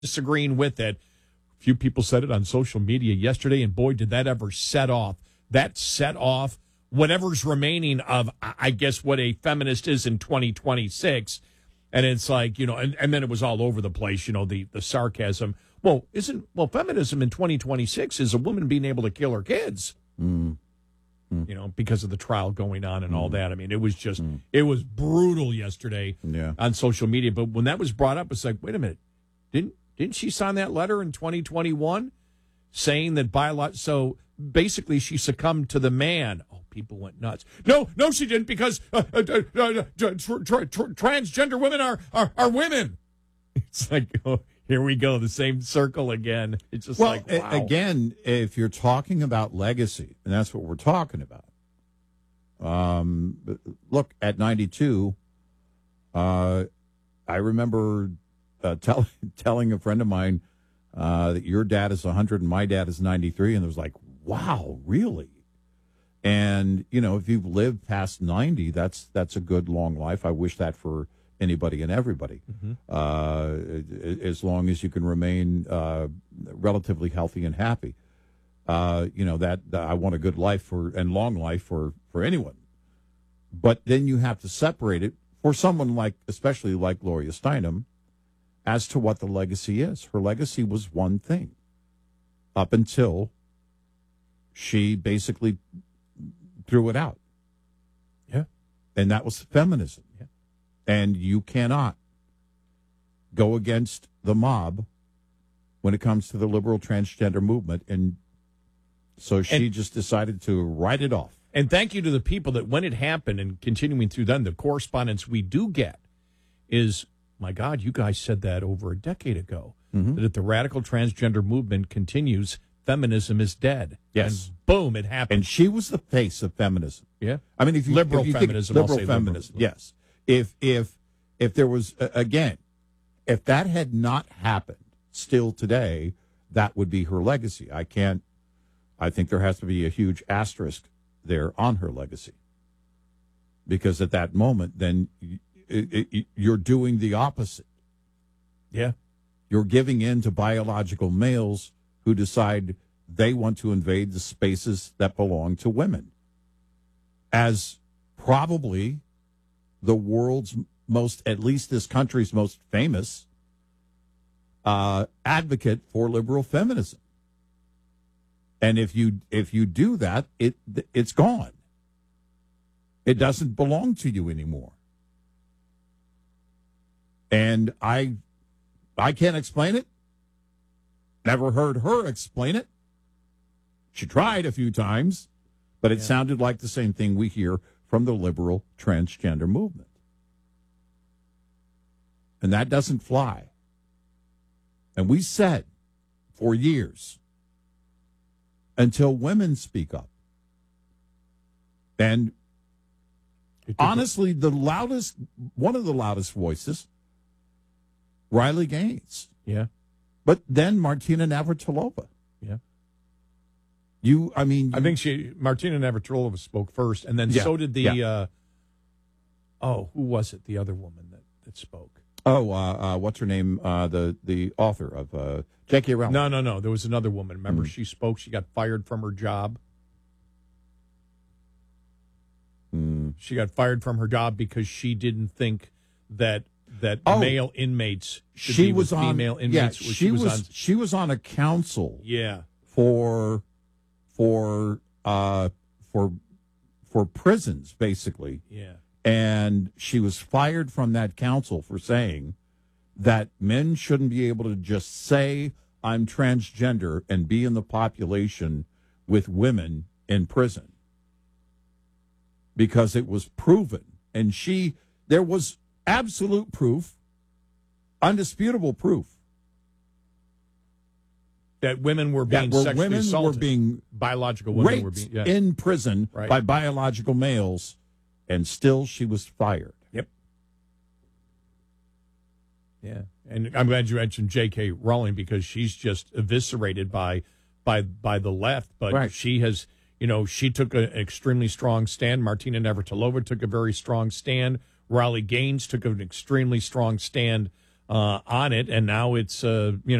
disagreeing with it. A few people said it on social media yesterday, and boy, did that ever set off. That set off whatever's remaining of, I guess, what a feminist is in 2026. And it's like, and then it was all over the place, the sarcasm. Well, feminism in 2026 is a woman being able to kill her kids, because of the trial going on and all that. I mean, it was just, it was brutal yesterday on social media. But when that was brought up, it's like, wait a minute, didn't she sign that letter in 2021 saying that so basically she succumbed to the man? Oh, people went nuts. No, she didn't, because transgender women are women. It's like, oh, here we go, the same circle again. It's just wow. Again, if you're talking about legacy, and that's what we're talking about. Look, at 92, I remember telling a friend of mine that your dad is 100 and my dad is 93, and it was like, wow, really? And if you've lived past 90, that's a good long life. I wish that for anybody and everybody, as long as you can remain relatively healthy and happy. That I want a good life and long life for anyone. But then you have to separate it for someone especially like Gloria Steinem, as to what the legacy is. Her legacy was one thing up until she basically threw it out. Yeah. And that was feminism. Yeah. And you cannot go against the mob when it comes to the liberal transgender movement. And so she just decided to write it off. And thank you to the people that when it happened, and continuing through then, the correspondence we do get is, my God, you guys said that over a decade ago, that if the radical transgender movement continues, feminism is dead. Yes. And boom, it happened. And she was the face of feminism. Yeah. I mean, if you liberal if you feminism, think liberal feminism, yes. If there was, again, if that had not happened still today, that would be her legacy. I think there has to be a huge asterisk there on her legacy. Because at that moment, then you're doing the opposite. Yeah. You're giving in to biological males who decide they want to invade the spaces that belong to women. As probably the world's most, at least this country's most famous advocate for liberal feminism. And if you do that, it's gone. It doesn't belong to you anymore. And I can't explain it. Never heard her explain it. She tried a few times, but it sounded like the same thing we hear from the liberal transgender movement. And that doesn't fly. And we said for years, until women speak up. And honestly, one of the loudest voices, Riley Gaines. Yeah. But then Martina Navratilova. Yeah. I think Martina Navratilova spoke first, and then so did the, who was it? The other woman that spoke. Oh, what's her name? The author of J.K. Rowling. No. There was another woman. Remember, she spoke. She got fired from her job. She got fired from her job because she didn't think that male inmates should be with female inmates. Yeah, she was on a council. Yeah. For prisons, basically. Yeah. And she was fired from that council for saying that men shouldn't be able to just say, I'm transgender, and be in the population with women in prison. Because it was proven. And there was absolute proof, undisputable proof, that women were being sexually assaulted. Biological women raped were being in prison by biological males, and still she was fired. Yep. Yeah, and I'm glad you mentioned J.K. Rowling, because she's just eviscerated by the left, but she has, she took an extremely strong stand. Martina Navratilova took a very strong stand. Riley Gaines took an extremely strong stand on it, and now it's